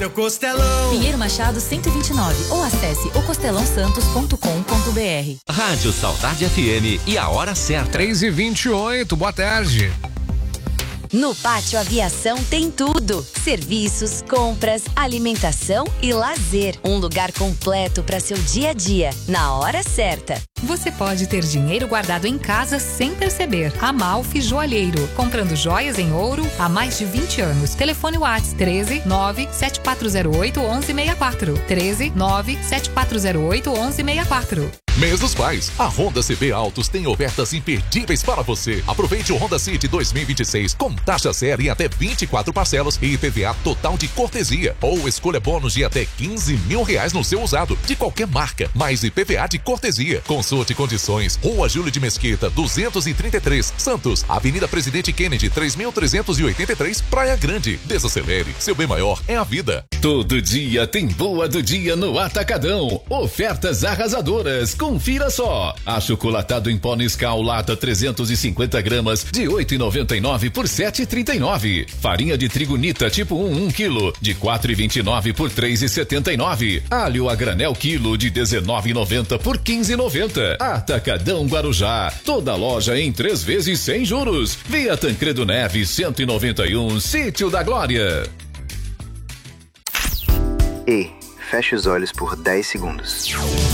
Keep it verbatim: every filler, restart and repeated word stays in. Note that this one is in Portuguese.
Seu Costelão. Pinheiro Machado cento e vinte e nove ou acesse o costelão santos ponto com ponto br. Rádio Saudade F M e a hora certa. três e vinte e oito, boa tarde. No Pátio Aviação tem tudo: serviços, compras, alimentação e lazer. Um lugar completo para seu dia a dia, na hora certa. Você pode ter dinheiro guardado em casa sem perceber. Amalfi Joalheiro, comprando joias em ouro há mais de vinte anos. Telefone WhatsApp treze nove sete quatro zero oito onze sessenta e quatro. treze nove sete quatro zero oito onze sessenta e quatro. Mês dos Pais, a Honda C B Autos tem ofertas imperdíveis para você. Aproveite o Honda City dois mil e vinte e seis com taxa zero em até vinte e quatro parcelas e I P V A total de cortesia. Ou escolha bônus de até quinze mil reais no seu usado, de qualquer marca, mais I P V A de cortesia. Consulte condições. Rua Júlio de Mesquita, duzentos e trinta e três, Santos. Avenida Presidente Kennedy, três mil trezentos e oitenta e três, Praia Grande. Desacelere, seu bem maior é a vida. Todo dia tem boa do dia no Atacadão. Ofertas arrasadoras. Confira só. Achocolatado em pó Nescau lata trezentos e cinquenta gramas de oito reais e noventa e nove por sete reais e trinta e nove. Farinha de trigo Nita tipo um, um quilo de quatro reais e vinte e nove por três reais e setenta e nove. Alho a granel quilo de dezenove reais e noventa por quinze reais e noventa. Atacadão Guarujá. Toda loja em três vezes sem juros. Via Tancredo Neves cento e noventa e um, Sítio da Glória. E feche os olhos por dez segundos.